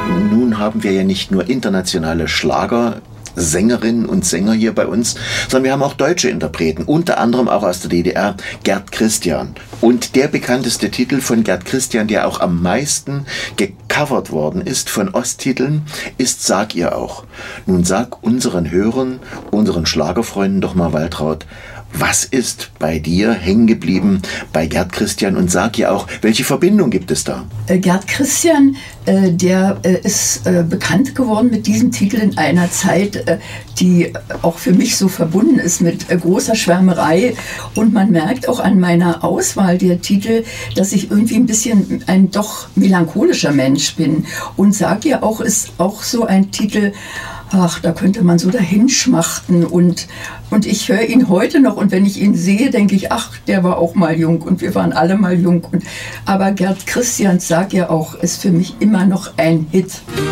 Nun haben wir ja nicht nur internationale Schlagersängerinnen und Sänger hier bei uns, sondern wir haben auch deutsche Interpreten, unter anderem auch aus der DDR, Gerd Christian. Und der bekannteste Titel von Gerd Christian, der auch am meisten gecovert worden ist von Osttiteln, ist Sag ihr auch. Nun sag unseren Hörern, unseren Schlagerfreunden doch mal, Waltraud, was ist bei dir hängen geblieben bei Gerd Christian, und sag ihr auch, welche Verbindung gibt es da? Gerd Christian, der ist bekannt geworden mit diesem Titel in einer Zeit, die auch für mich so verbunden ist mit großer Schwärmerei. Und man merkt auch an meiner Auswahl der Titel, dass ich irgendwie ein bisschen ein doch melancholischer Mensch bin. Und sag ihr auch, ist auch so ein Titel, ach, da könnte man so dahinschmachten, und ich höre ihn heute noch, und wenn ich ihn sehe, denke ich, ach, der war auch mal jung und wir waren alle mal jung. Aber Gerd Christians Sag ihr auch ist für mich immer noch ein Hit.